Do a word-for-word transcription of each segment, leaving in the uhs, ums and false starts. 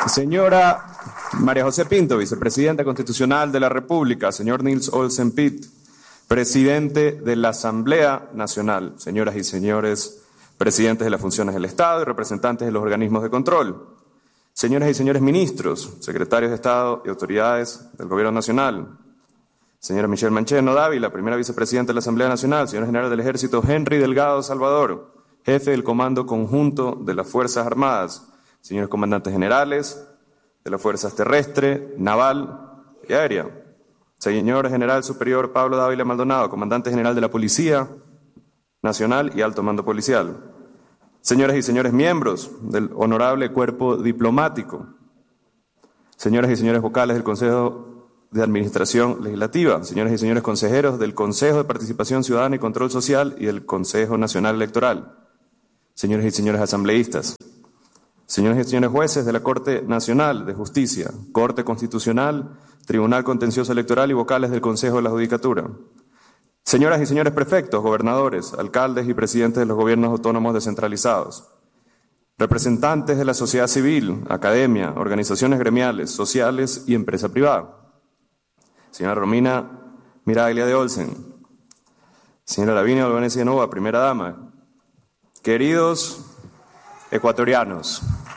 Señora María José Pinto, vicepresidenta constitucional de la República. Señor Nils Olsen Pitt, presidente de la Asamblea Nacional. Señoras y señores presidentes de las funciones del Estado y representantes de los organismos de control. Señoras y señores ministros, secretarios de Estado y autoridades del Gobierno Nacional. Señora Michelle Mancheno Dávila, primera vicepresidenta de la Asamblea Nacional. Señor general del Ejército Henry Delgado Salvador, jefe del Comando Conjunto de las Fuerzas Armadas. Señores comandantes generales de las Fuerzas Terrestre, Naval y Aérea. Señor General Superior Pablo Dávila Maldonado, comandante general de la Policía Nacional y Alto Mando Policial. Señoras y señores miembros del honorable cuerpo diplomático. Señoras y señores vocales del Consejo de Administración Legislativa. Señoras y señores consejeros del Consejo de Participación Ciudadana y Control Social y del Consejo Nacional Electoral. Señores y señores asambleístas. Señores y señores jueces de la Corte Nacional de Justicia, Corte Constitucional, Tribunal Contencioso Electoral y vocales del Consejo de la Judicatura. Señoras y señores prefectos, gobernadores, alcaldes y presidentes de los gobiernos autónomos descentralizados. Representantes de la sociedad civil, academia, organizaciones gremiales, sociales y empresa privada. Señora Romina Miraglia de Olsen. Señora Lavinia Albanese de Nova, primera dama. Queridos ecuatorianos.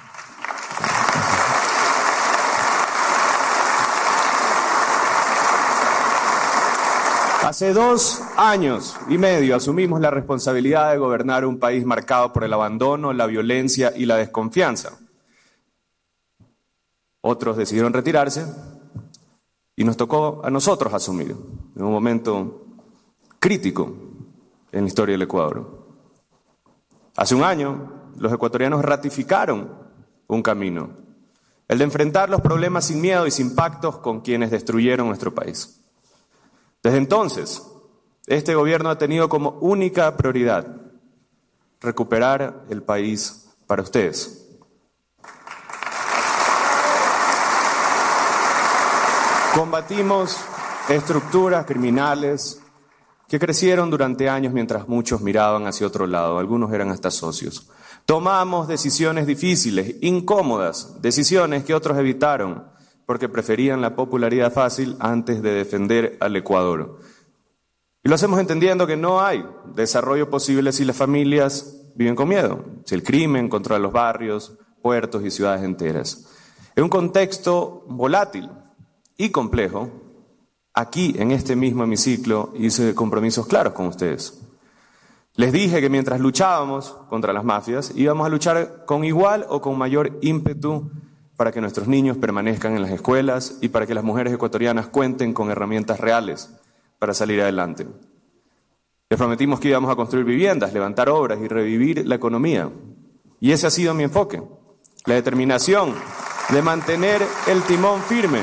Hace dos años y medio asumimos la responsabilidad de gobernar un país marcado por el abandono, la violencia y la desconfianza. Otros decidieron retirarse y nos tocó a nosotros asumir en un momento crítico en la historia del Ecuador. Hace un año, los ecuatorianos ratificaron un camino, el de enfrentar los problemas sin miedo y sin pactos con quienes destruyeron nuestro país. Desde entonces, este gobierno ha tenido como única prioridad recuperar el país para ustedes. Combatimos estructuras criminales que crecieron durante años mientras muchos miraban hacia otro lado, algunos eran hasta socios. Tomamos decisiones difíciles, incómodas, decisiones que otros evitaron porque preferían la popularidad fácil antes de defender al Ecuador. Y lo hacemos entendiendo que no hay desarrollo posible si las familias viven con miedo, si el crimen controla los barrios, puertos y ciudades enteras. En un contexto volátil y complejo, aquí en este mismo hemiciclo hice compromisos claros con ustedes. Les dije que mientras luchábamos contra las mafias, íbamos a luchar con igual o con mayor ímpetu para que nuestros niños permanezcan en las escuelas y para que las mujeres ecuatorianas cuenten con herramientas reales para salir adelante. Les prometimos que íbamos a construir viviendas, levantar obras y revivir la economía. Y ese ha sido mi enfoque, la determinación de mantener el timón firme.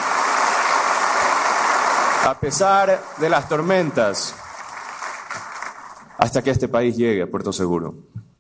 A pesar de las tormentas, hasta que este país llegue a Puerto Seguro.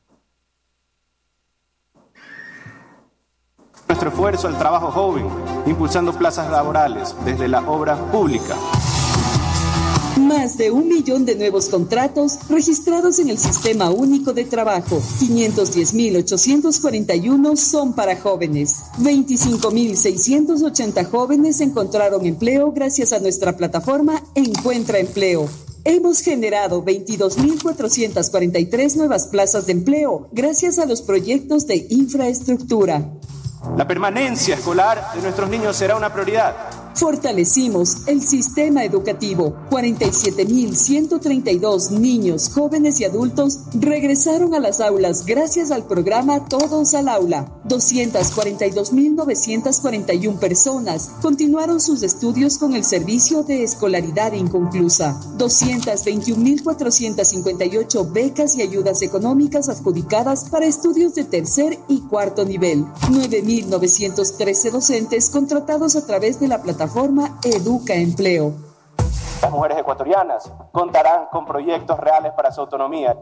Nuestro esfuerzo al trabajo joven, impulsando plazas laborales desde la obra pública. Más de un millón de nuevos contratos registrados en el Sistema Único de Trabajo. quinientos diez mil ochocientos cuarenta y uno son para jóvenes. veinticinco mil seiscientos ochenta jóvenes encontraron empleo gracias a nuestra plataforma Encuentra Empleo. Hemos generado veintidós mil cuatrocientas cuarenta y tres nuevas plazas de empleo gracias a los proyectos de infraestructura. La permanencia escolar de nuestros niños será una prioridad. Fortalecimos el sistema educativo. cuarenta y siete mil ciento treinta y dos niños, jóvenes y adultos regresaron a las aulas gracias al programa Todos al Aula. doscientas cuarenta y dos mil novecientas cuarenta y una personas continuaron sus estudios con el servicio de escolaridad inconclusa. doscientas veintiún mil cuatrocientas cincuenta y ocho becas y ayudas económicas adjudicadas para estudios de tercer y cuarto nivel. nueve mil novecientos trece docentes contratados a través de la plataforma Plataforma Educa Empleo. Las mujeres ecuatorianas contarán con proyectos reales para su autonomía.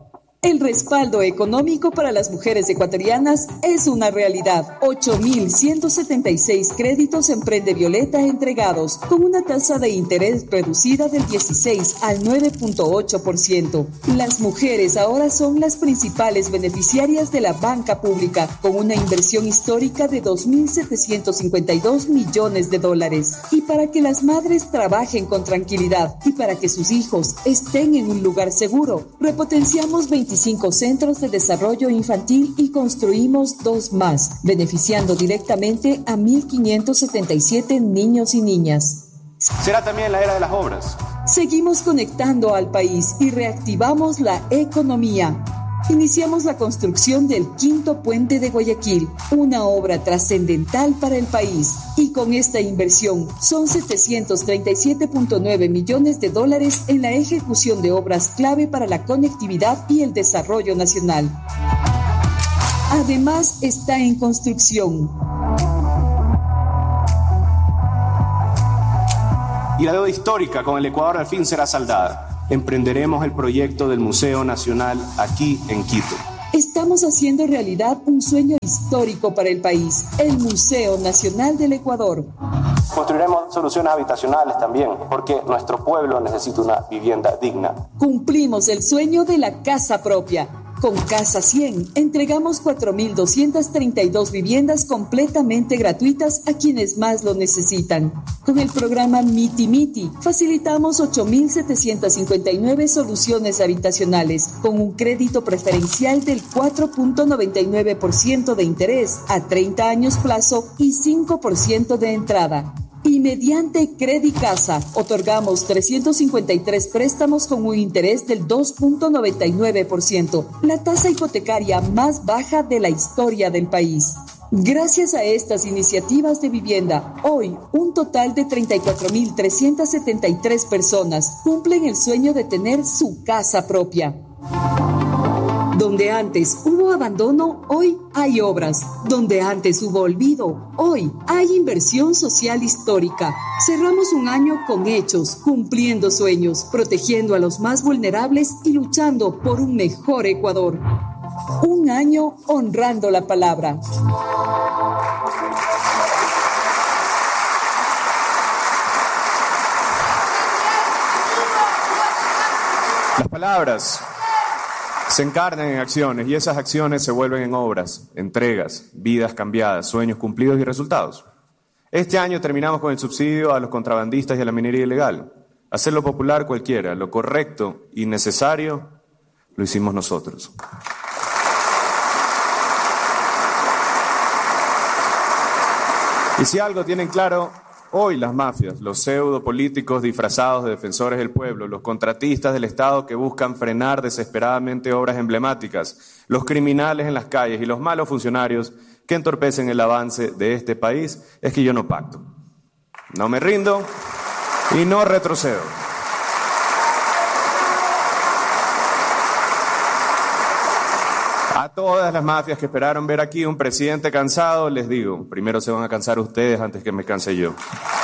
El respaldo económico para las mujeres ecuatorianas es una realidad. ocho mil ciento setenta y seis créditos Emprende Violeta entregados, con una tasa de interés reducida del dieciséis al nueve punto ocho por ciento. Las mujeres ahora son las principales beneficiarias de la banca pública, con una inversión histórica de dos mil setecientos cincuenta y dos millones de dólares. Y para que las madres trabajen con tranquilidad y para que sus hijos estén en un lugar seguro, repotenciamos veinticinco centros de desarrollo infantil y construimos dos más, beneficiando directamente a mil quinientos setenta y siete niños y niñas. Será también la era de las obras. Seguimos conectando al país y reactivamos la economía. Iniciamos la construcción del quinto puente de Guayaquil, una obra trascendental para el país. Y con esta inversión son setecientos treinta y siete punto nueve millones de dólares en la ejecución de obras clave para la conectividad y el desarrollo nacional. Además, está en construcción. Y la deuda histórica con el Ecuador al fin será saldada. Emprenderemos el proyecto del Museo Nacional aquí en Quito. Estamos haciendo realidad un sueño histórico para el país, el Museo Nacional del Ecuador. Construiremos soluciones habitacionales también, porque nuestro pueblo necesita una vivienda digna. Cumplimos el sueño de la casa propia. Con Casa cien, entregamos cuatro mil doscientas treinta y dos viviendas completamente gratuitas a quienes más lo necesitan. Con el programa Miti Miti, facilitamos ocho mil setecientas cincuenta y nueve soluciones habitacionales, con un crédito preferencial del cuatro punto noventa y nueve por ciento de interés a treinta años plazo y cinco por ciento de entrada. Y mediante Credicasa, otorgamos trescientos cincuenta y tres préstamos con un interés del dos punto noventa y nueve por ciento, la tasa hipotecaria más baja de la historia del país. Gracias a estas iniciativas de vivienda, hoy un total de treinta y cuatro mil trescientas setenta y tres personas cumplen el sueño de tener su casa propia. Donde antes hubo abandono, hoy hay obras. Donde antes hubo olvido, hoy hay inversión social histórica. Cerramos un año con hechos, cumpliendo sueños, protegiendo a los más vulnerables y luchando por un mejor Ecuador. Un año honrando la palabra. Las palabras se encarnan en acciones y esas acciones se vuelven en obras, entregas, vidas cambiadas, sueños cumplidos y resultados. Este año terminamos con el subsidio a los contrabandistas y a la minería ilegal. Hacerlo popular cualquiera, lo correcto y necesario, lo hicimos nosotros. Y si algo tienen claro hoy las mafias, los pseudopolíticos disfrazados de defensores del pueblo, los contratistas del Estado que buscan frenar desesperadamente obras emblemáticas, los criminales en las calles y los malos funcionarios que entorpecen el avance de este país, es que yo no pacto. No me rindo y no retrocedo. A todas las mafias que esperaron ver aquí un presidente cansado, les digo, primero se van a cansar ustedes antes que me canse yo.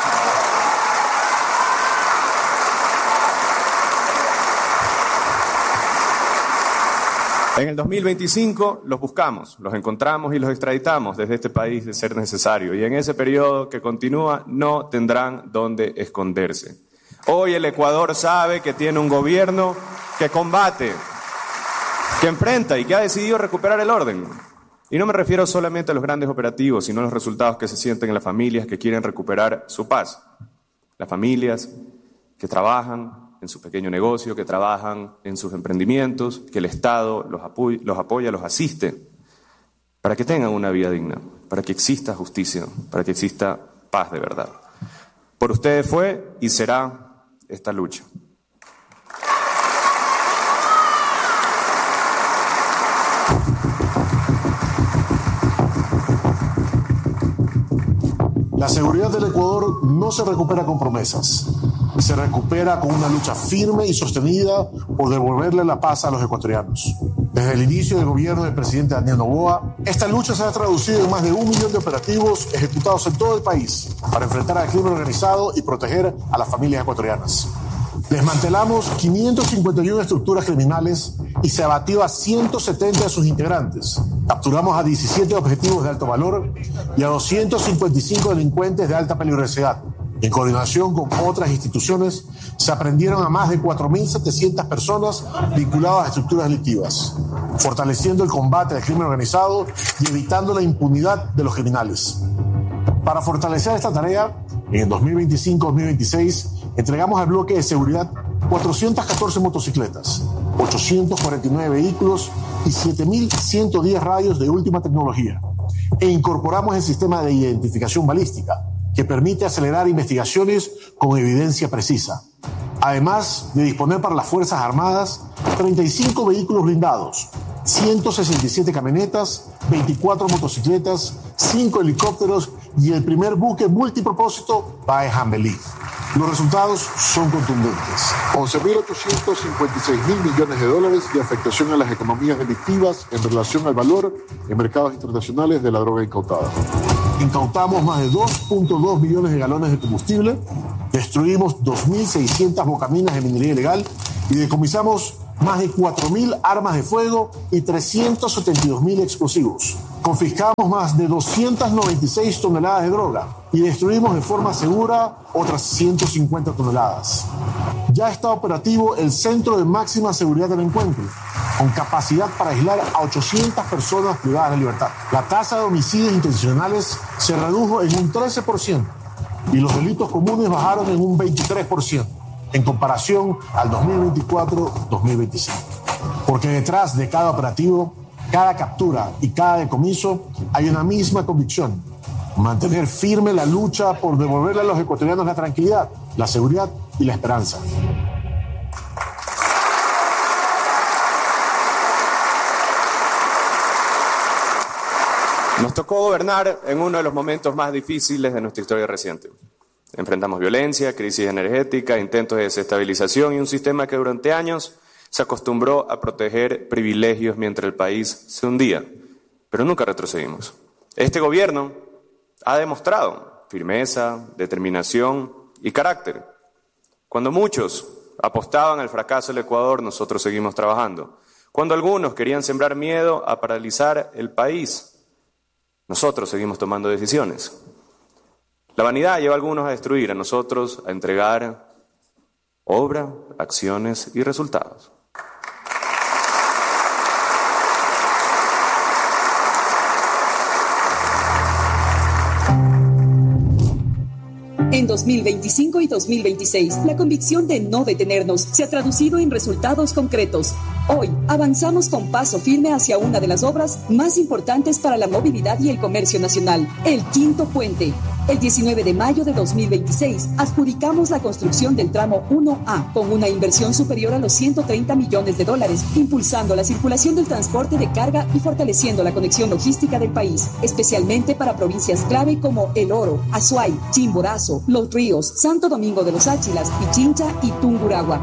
En el dos mil veinticinco los buscamos, los encontramos y los extraditamos desde este país de ser necesario. Y en ese periodo que continúa no tendrán dónde esconderse. Hoy el Ecuador sabe que tiene un gobierno que combate, que enfrenta y que ha decidido recuperar el orden. Y no me refiero solamente a los grandes operativos, sino a los resultados que se sienten en las familias que quieren recuperar su paz. Las familias que trabajan en su pequeño negocio, que trabajan en sus emprendimientos, que el Estado los apoya, los apoya, los asiste, para que tengan una vida digna, para que exista justicia, para que exista paz de verdad. Por ustedes fue y será esta lucha. La seguridad del Ecuador no se recupera con promesas, se recupera con una lucha firme y sostenida por devolverle la paz a los ecuatorianos. Desde el inicio del gobierno del presidente Daniel Noboa, esta lucha se ha traducido en más de un millón de operativos ejecutados en todo el país para enfrentar al crimen organizado y proteger a las familias ecuatorianas. Desmantelamos quinientas cincuenta y una estructuras criminales y se abatió a ciento setenta de sus integrantes. Capturamos a diecisiete objetivos de alto valor y a doscientos cincuenta y cinco delincuentes de alta peligrosidad. En coordinación con otras instituciones, se aprendieron a más de cuatro mil setecientas personas vinculadas a estructuras delictivas, fortaleciendo el combate al crimen organizado y evitando la impunidad de los criminales. Para fortalecer esta tarea, en dos mil veinticinco dos mil veintiséis entregamos al bloque de seguridad cuatrocientas catorce motocicletas, ochocientos cuarenta y nueve vehículos y siete mil ciento diez radios de última tecnología. E incorporamos el sistema de identificación balística, que permite acelerar investigaciones con evidencia precisa. Además de disponer para las Fuerzas Armadas treinta y cinco vehículos blindados, ciento sesenta y siete camionetas, veinticuatro motocicletas, cinco helicópteros y el primer buque multipropósito Bae Jambelí. Los resultados son contundentes. once mil ochocientos cincuenta y seis mil millones de dólares de afectación a las economías delictivas en relación al valor en mercados internacionales de la droga incautada. Incautamos más de dos punto dos millones de galones de combustible, destruimos dos mil seiscientas bocaminas de minería ilegal y decomisamos más de cuatro mil armas de fuego y trescientos setenta y dos mil explosivos. Confiscamos más de doscientas noventa y seis toneladas de droga y destruimos de forma segura otras ciento cincuenta toneladas. Ya está operativo el Centro de Máxima Seguridad del Encuentro, con capacidad para aislar a ochocientas personas privadas de libertad. La tasa de homicidios intencionales se redujo en un trece por ciento y los delitos comunes bajaron en un veintitrés por ciento. En comparación al dos mil veinticuatro dos mil veinticinco. Porque detrás de cada operativo, cada captura y cada decomiso hay una misma convicción: mantener firme la lucha por devolverle a los ecuatorianos la tranquilidad, la seguridad y la esperanza. Nos tocó gobernar en uno de los momentos más difíciles de nuestra historia reciente. Enfrentamos violencia, crisis energética, intentos de desestabilización y un sistema que durante años se acostumbró a proteger privilegios mientras el país se hundía, pero nunca retrocedimos. Este gobierno ha demostrado firmeza, determinación y carácter. Cuando muchos apostaban al fracaso del Ecuador, nosotros seguimos trabajando. Cuando algunos querían sembrar miedo a paralizar el país, nosotros seguimos tomando decisiones. La vanidad lleva a algunos a destruir, a nosotros a entregar obra, acciones y resultados. En dos mil veinticinco y dos mil veintiséis, la convicción de no detenernos se ha traducido en resultados concretos. Hoy, avanzamos con paso firme hacia una de las obras más importantes para la movilidad y el comercio nacional, el Quinto Puente. El diecinueve de mayo de dos mil veintiséis, adjudicamos la construcción del tramo uno A con una inversión superior a los ciento treinta millones de dólares, impulsando la circulación del transporte de carga y fortaleciendo la conexión logística del país, especialmente para provincias clave como El Oro, Azuay, Chimborazo, Los Ríos, Santo Domingo de los Áchilas, Pichincha y Tungurahua.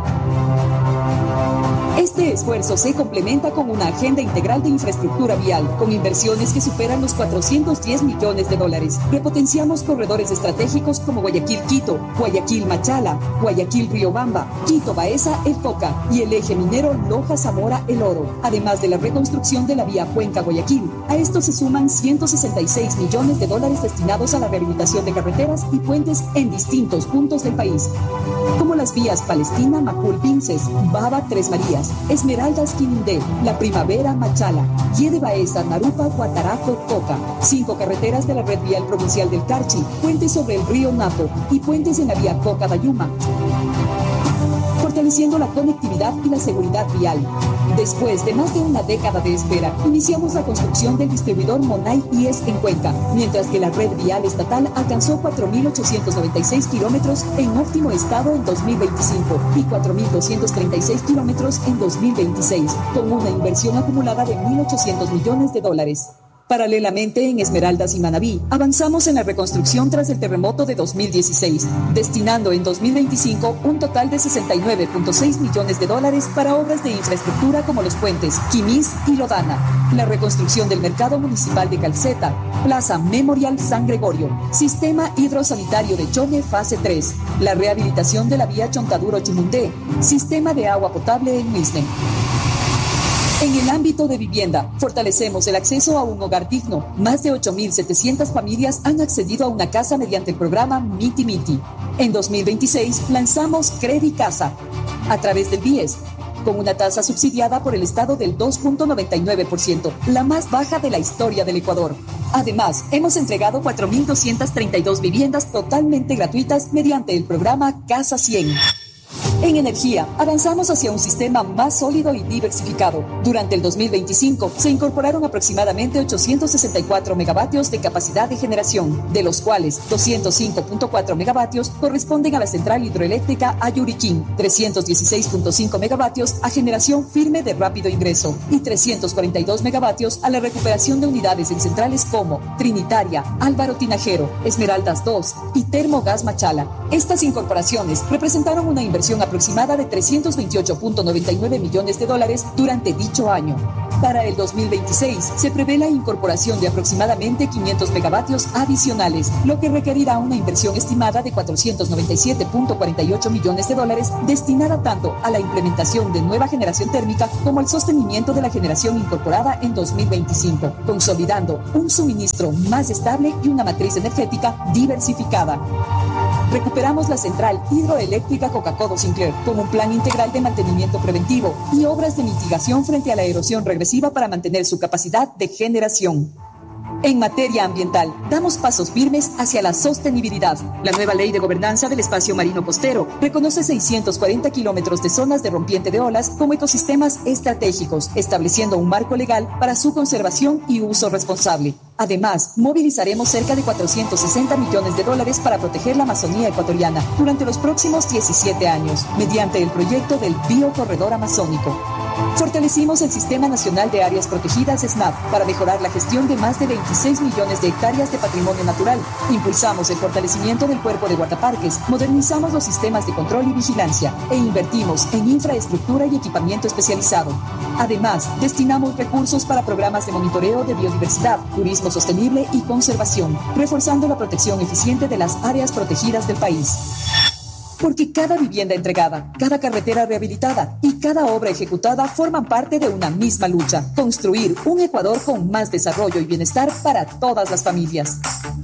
Este esfuerzo se complementa con una agenda integral de infraestructura vial, con inversiones que superan los cuatrocientos diez millones de dólares. Repotenciamos corredores estratégicos como Guayaquil-Quito, Guayaquil-Machala, Guayaquil-Riobamba, Quito-Baeza-El Coca y el eje minero Loja-Zamora-El Oro, además de la reconstrucción de la vía Cuenca-Guayaquil. A esto se suman ciento sesenta y seis millones de dólares destinados a la rehabilitación de carreteras y puentes en distintos puntos del país, como las vías Palestina, Macul, Pinces, Baba, Tres Marías, Esmeraldas, Quinindé, La Primavera, Machala, Guede Baeza, Narupa, Guataraco, Coca, cinco carreteras de la red vial provincial del Carchi, puentes sobre el río Napo y puentes en la vía Coca-Dayuma, fortaleciendo la conectividad y la seguridad vial. Después de más de una década de espera, iniciamos la construcción del distribuidor Monay I E S en Cuenca, mientras que la red vial estatal alcanzó cuatro mil ochocientos noventa y seis kilómetros en óptimo estado en dos mil veinticinco y cuatro mil doscientos treinta y seis kilómetros en dos mil veintiséis, con una inversión acumulada de mil ochocientos millones de dólares. Paralelamente, en Esmeraldas y Manabí, avanzamos en la reconstrucción tras el terremoto de dos mil dieciséis, destinando en dos mil veinticinco un total de sesenta y nueve punto seis millones de dólares para obras de infraestructura como los puentes Quimís y Lodana, la reconstrucción del mercado municipal de Calceta, Plaza Memorial San Gregorio, sistema hidrosanitario de Chone fase tres, la rehabilitación de la vía Chontaduro-Chumundé, sistema de agua potable en Misne. En el ámbito de vivienda, fortalecemos el acceso a un hogar digno. Más de ocho mil setecientas familias han accedido a una casa mediante el programa Miti Miti. En dos mil veintiséis lanzamos Credi Casa a través del B I E S, con una tasa subsidiada por el Estado del dos punto noventa y nueve por ciento, la más baja de la historia del Ecuador. Además, hemos entregado cuatro mil doscientas treinta y dos viviendas totalmente gratuitas mediante el programa Casa cien. En energía, avanzamos hacia un sistema más sólido y diversificado. Durante el dos mil veinticinco, se incorporaron aproximadamente ochocientos sesenta y cuatro megavatios de capacidad de generación, de los cuales doscientos cinco punto cuatro megavatios corresponden a la central hidroeléctrica Ayuriquín, trescientos dieciséis punto cinco megavatios a generación firme de rápido ingreso y trescientos cuarenta y dos megavatios a la recuperación de unidades en centrales como Trinitaria, Álvaro Tinajero, Esmeraldas dos y Termogas Machala. Estas incorporaciones representaron una inversión aproximada de trescientos veintiocho punto noventa y nueve millones de dólares durante dicho año. Para el dos mil veintiséis se prevé la incorporación de aproximadamente quinientos megavatios adicionales, lo que requerirá una inversión estimada de cuatrocientos noventa y siete punto cuarenta y ocho millones de dólares destinada tanto a la implementación de nueva generación térmica como al sostenimiento de la generación incorporada en dos mil veinticinco, consolidando un suministro más estable y una matriz energética diversificada. Recuperamos la central hidroeléctrica Coca-Codo Sinclair con un plan integral de mantenimiento preventivo y obras de mitigación frente a la erosión regresiva para mantener su capacidad de generación. En materia ambiental, damos pasos firmes hacia la sostenibilidad. La nueva ley de gobernanza del espacio marino costero reconoce seiscientos cuarenta kilómetros de zonas de rompiente de olas como ecosistemas estratégicos, estableciendo un marco legal para su conservación y uso responsable. Además, movilizaremos cerca de cuatrocientos sesenta millones de dólares para proteger la Amazonía ecuatoriana durante los próximos diecisiete años, mediante el proyecto del Biocorredor Amazónico. Fortalecimos el Sistema Nacional de Áreas Protegidas SNAP para mejorar la gestión de más de veintiséis millones de hectáreas de patrimonio natural. Impulsamos el fortalecimiento del cuerpo de guardaparques, modernizamos los sistemas de control y vigilancia e invertimos en infraestructura y equipamiento especializado. Además, destinamos recursos para programas de monitoreo de biodiversidad, turismo sostenible y conservación, reforzando la protección eficiente de las áreas protegidas del país. Porque cada vivienda entregada, cada carretera rehabilitada y cada obra ejecutada forman parte de una misma lucha: construir un Ecuador con más desarrollo y bienestar para todas las familias.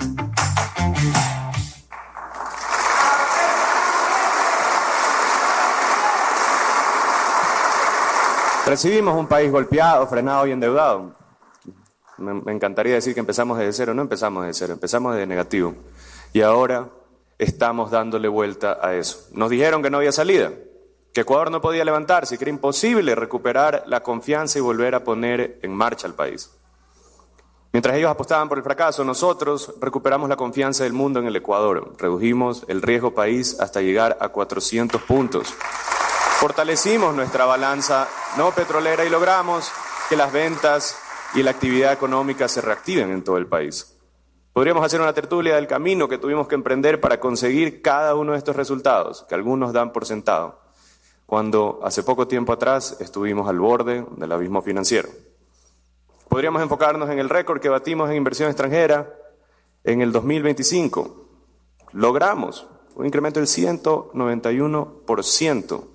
Recibimos un país golpeado, frenado y endeudado. Me, me encantaría decir que empezamos desde cero. No empezamos desde cero, empezamos desde negativo. Y ahora estamos dándole vuelta a eso. Nos dijeron que no había salida, que Ecuador no podía levantarse, que era imposible recuperar la confianza y volver a poner en marcha al país. Mientras ellos apostaban por el fracaso, nosotros recuperamos la confianza del mundo en el Ecuador. Redujimos el riesgo país hasta llegar a cuatrocientos puntos. Fortalecimos nuestra balanza no petrolera y logramos que las ventas y la actividad económica se reactiven en todo el país. Podríamos hacer una tertulia del camino que tuvimos que emprender para conseguir cada uno de estos resultados, que algunos dan por sentado, cuando hace poco tiempo atrás estuvimos al borde del abismo financiero. Podríamos enfocarnos en el récord que batimos en inversión extranjera en el dos mil veinticinco. Logramos un incremento del ciento noventa y uno por ciento.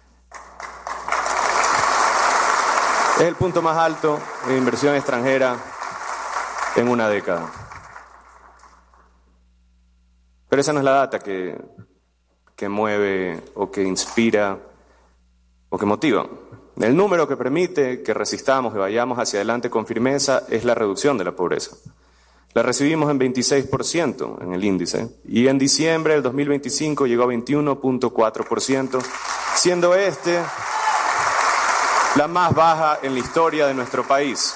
Es el punto más alto de inversión extranjera en una década. Pero esa no es la data que, que mueve o que inspira o que motiva. El número que permite que resistamos y vayamos hacia adelante con firmeza es la reducción de la pobreza. La recibimos en veintiséis por ciento en el índice y en diciembre del dos mil veinticinco llegó a veintiuno punto cuatro por ciento, siendo este la más baja en la historia de nuestro país.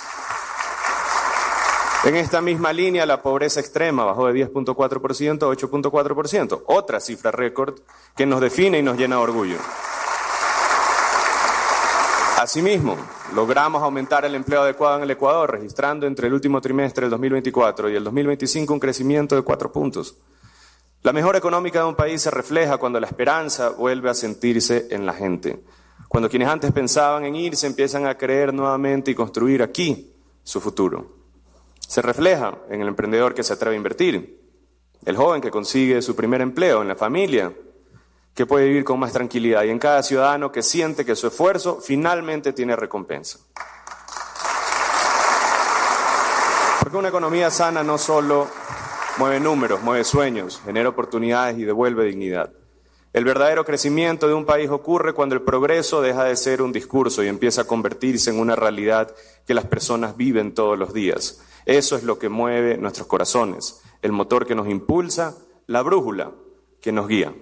En esta misma línea, la pobreza extrema bajó de diez punto cuatro por ciento a ocho punto cuatro por ciento, otra cifra récord que nos define y nos llena de orgullo. Asimismo, logramos aumentar el empleo adecuado en el Ecuador, registrando entre el último trimestre del dos mil veinticuatro y el dos mil veinticinco un crecimiento de cuatro puntos. La mejora económica de un país se refleja cuando la esperanza vuelve a sentirse en la gente. Cuando quienes antes pensaban en irse empiezan a creer nuevamente y construir aquí su futuro. Se refleja en el emprendedor que se atreve a invertir, el joven que consigue su primer empleo, en la familia que puede vivir con más tranquilidad y en cada ciudadano que siente que su esfuerzo finalmente tiene recompensa. Porque una economía sana no solo mueve números, mueve sueños, genera oportunidades y devuelve dignidad. El verdadero crecimiento de un país ocurre cuando el progreso deja de ser un discurso y empieza a convertirse en una realidad que las personas viven todos los días. Eso es lo que mueve nuestros corazones, el motor que nos impulsa, la brújula que nos guía.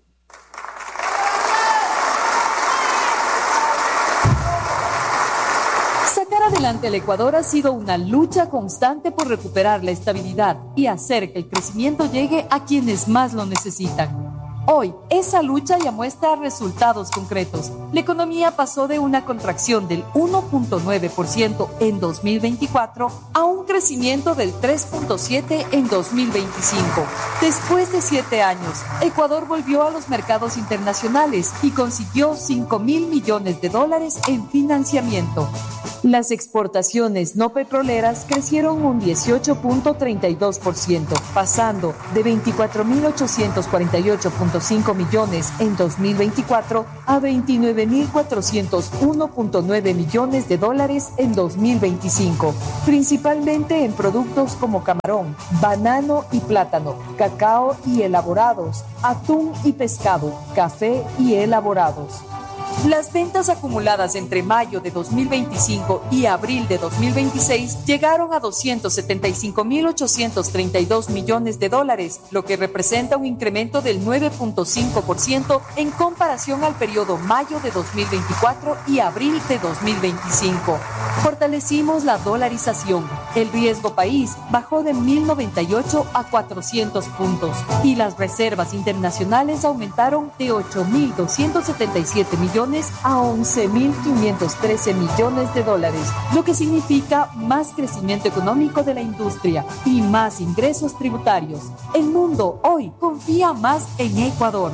Sacar adelante el Ecuador ha sido una lucha constante por recuperar la estabilidad y hacer que el crecimiento llegue a quienes más lo necesitan. Hoy, esa lucha ya muestra resultados concretos. La economía pasó de una contracción del uno punto nueve por ciento en dos mil veinticuatro a un crecimiento del tres punto siete por ciento en dos mil veinticinco. Después de siete años, Ecuador volvió a los mercados internacionales y consiguió cinco mil millones de dólares en financiamiento. Las exportaciones no petroleras crecieron un dieciocho punto treinta y dos por ciento, pasando de veinticuatro mil ochocientos cuarenta y ocho punto cinco millones en dos mil veinticuatro a veintinueve mil cuatrocientos uno punto nueve millones de dólares en dos mil veinticinco, principalmente en productos como camarón, banano y plátano, cacao y elaborados, atún y pescado, café y elaborados. Las ventas acumuladas entre mayo de dos mil veinticinco y abril de dos mil veintiséis llegaron a doscientos setenta y cinco mil ochocientos treinta y dos millones de dólares, lo que representa un incremento del nueve punto cinco por ciento en comparación al periodo mayo de dos mil veinticuatro y abril de dos mil veinticinco. Fortalecimos la dolarización. El riesgo país bajó de mil noventa y ocho a cuatrocientos puntos y las reservas internacionales aumentaron de ocho mil doscientos setenta y siete millones a once mil quinientos trece millones de dólares, lo que significa más crecimiento económico de la industria y más ingresos tributarios. El mundo hoy confía más en Ecuador.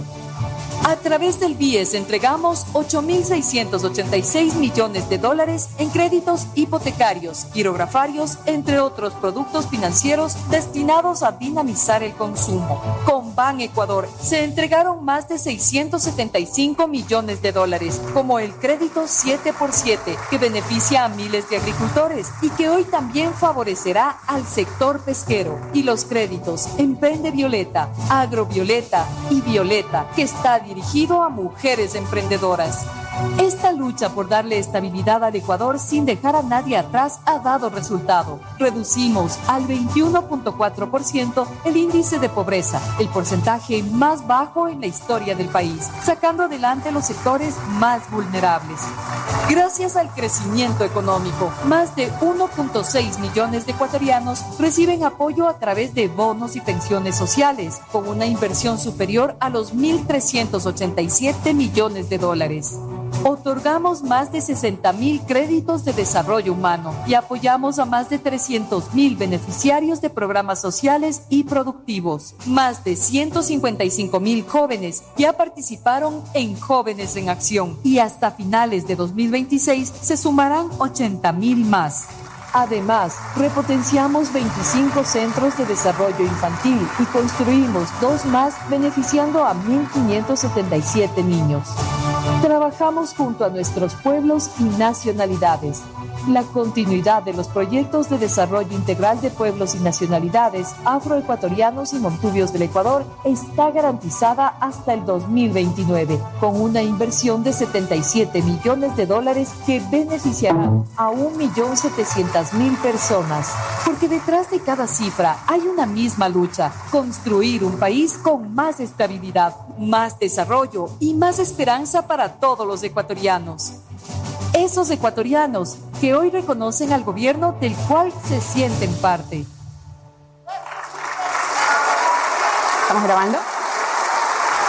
A través del B I E S entregamos ocho mil seiscientos ochenta y seis millones de dólares en créditos hipotecarios, quirografarios, entre otros productos financieros destinados a dinamizar el consumo. Con Ban Ecuador se entregaron más de seiscientos setenta y cinco millones de dólares, como el crédito siete por siete, que beneficia a miles de agricultores y que hoy también favorecerá al sector pesquero, y los créditos Emprende Violeta, Agrovioleta y Violeta, que está dirigido a mujeres emprendedoras. Esta lucha por darle estabilidad al Ecuador sin dejar a nadie atrás ha dado resultado. Reducimos al veintiuno punto cuatro por ciento el índice de pobreza, el porcentaje más bajo en la historia del país, sacando adelante los sectores más vulnerables. Gracias al crecimiento económico, más de uno punto seis millones de ecuatorianos reciben apoyo a través de bonos y pensiones sociales, con una inversión superior a los mil trescientos ochenta y siete millones de dólares. Otorgamos más de sesenta mil créditos de desarrollo humano y apoyamos a más de trescientos mil beneficiarios de programas sociales y productivos. Más de ciento cincuenta y cinco mil jóvenes ya participaron en Jóvenes en Acción y hasta finales de dos mil veintiséis se sumarán ochenta mil más. Además, repotenciamos veinticinco centros de desarrollo infantil y construimos dos más beneficiando a mil quinientos setenta y siete niños. Trabajamos junto a nuestros pueblos y nacionalidades. La continuidad de los proyectos de desarrollo integral de pueblos y nacionalidades afroecuatorianos y montubios del Ecuador está garantizada hasta el dos mil veintinueve, con una inversión de setenta y siete millones de dólares que beneficiarán a un millón setecientas mil personas. Porque detrás de cada cifra hay una misma lucha: construir un país con más estabilidad, más desarrollo y más esperanza para todos los ecuatorianos. Esos ecuatorianos que hoy reconocen al gobierno del cual se sienten parte. ¿Estamos grabando?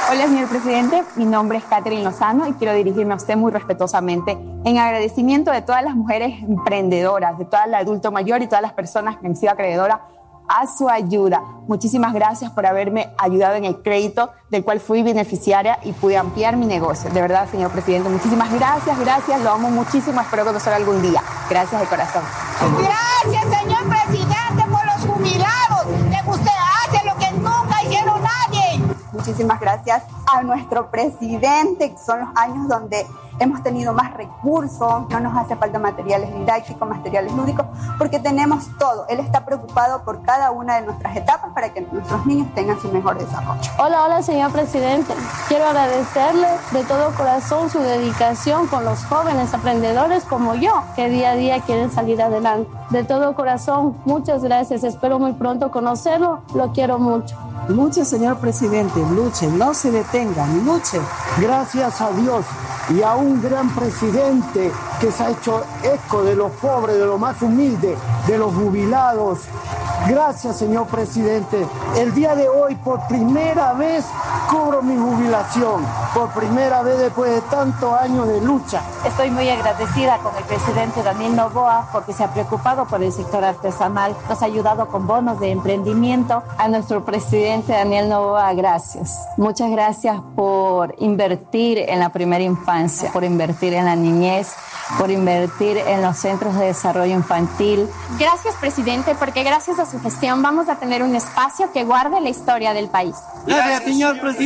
Hola, señor presidente. Mi nombre es Catherine Lozano y quiero dirigirme a usted muy respetuosamente en agradecimiento de todas las mujeres emprendedoras, de toda la adulto mayor y todas las personas que han sido acreedoras a su ayuda. Muchísimas gracias por haberme ayudado en el crédito del cual fui beneficiaria y pude ampliar mi negocio. De verdad, señor presidente, muchísimas gracias, gracias, lo amo muchísimo, espero conocerlo algún día. Gracias de corazón. Gracias, señor presidente, por los jubilados, que usted hace lo que nunca hicieron nadie. Muchísimas gracias a nuestro presidente, que son los años donde hemos tenido más recursos, no nos hace falta materiales didácticos, materiales lúdicos, porque tenemos todo. Él está preocupado por cada una de nuestras etapas para que nuestros niños tengan su mejor desarrollo. Hola, hola, señor presidente. Quiero agradecerle de todo corazón su dedicación con los jóvenes emprendedores como yo, que día a día quieren salir adelante. De todo corazón, muchas gracias. Espero muy pronto conocerlo. Lo quiero mucho. Luche, señor presidente, luche, no se detengan, luche. Gracias a Dios y a un gran presidente que se ha hecho eco de los pobres, de los más humildes, de los jubilados. Gracias, señor presidente. El día de hoy, por primera vez, cobro mi jubilación. Por primera vez después de tantos años de lucha. Estoy muy agradecida con el presidente Daniel Noboa porque se ha preocupado por el sector artesanal. Nos ha ayudado con bonos de emprendimiento. A nuestro presidente Daniel Noboa, gracias. Muchas gracias por invertir en la primera infancia, por invertir en la niñez, por invertir en los centros de desarrollo infantil. Gracias, presidente, porque gracias a su gestión vamos a tener un espacio que guarde la historia del país. Gracias, señor presidente.